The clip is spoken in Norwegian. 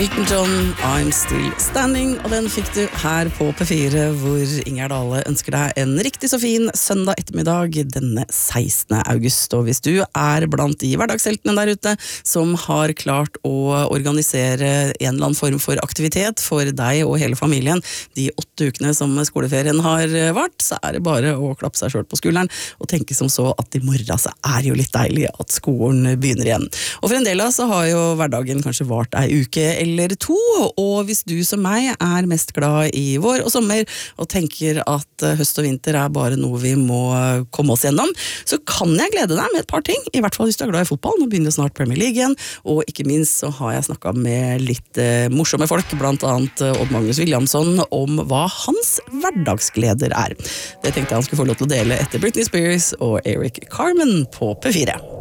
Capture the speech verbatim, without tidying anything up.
Elton John, I'm Still Standing, og den fikk du her på P fire, hvor Ingjerd Dale ønsker deg en riktig så fin søndag ettermiddag denne sekstende august. Og hvis du er blant de hverdagsheltene der ute som har klart å organisere en eller annen form for aktivitet for deg og hele familien de åtte ukene som skoleferien har vart, så er det bare å klappe seg selv på skulderen og tenke som så at i morgen så er det jo litt deilig at skolen begynner igjen. Og for en del av så har jo hverdagen kanskje vart ei uke eller to, og hvis du som meg er mest glad i vår og sommer, og tenker at høst og vinter er bare noe vi må komme oss gjennom, så kan jeg glede deg med et par ting, i hvert fall hvis du er glad i fotball. Nå begynner snart Premier League igjen, og ikke minst så har jeg snakket med litt eh, morsomme folk, blant annet Odd Magnus Williamson, om hva hans hverdagsgleder er. Det tenkte jeg han skulle få lov til å dele etter Britney Spears og Eric Carmen på P fire.